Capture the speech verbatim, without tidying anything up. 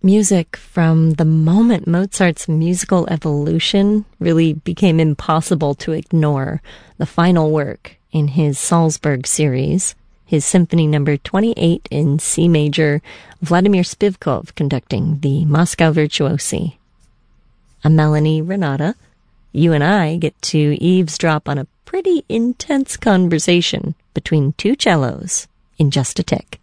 music from the moment Mozart's musical evolution really became impossible to ignore. The final work in his Salzburg series, his Symphony Number twenty-eight in C major, Vladimir Spivkov conducting the Moscow Virtuosi. I'm Melanie Renata. You and I get to eavesdrop on a pretty intense conversation between two cellos in just a tick.